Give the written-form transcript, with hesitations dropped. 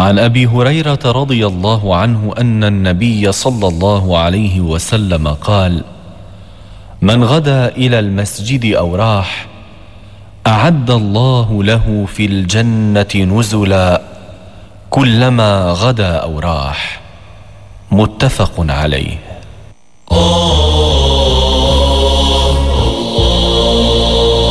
عن أبي هريرة رضي الله عنه أن النبي صلى الله عليه وسلم قال: من غدا إلى المسجد أو راح أعد الله له في الجنة نزلا كلما غدا أو راح. متفق عليه.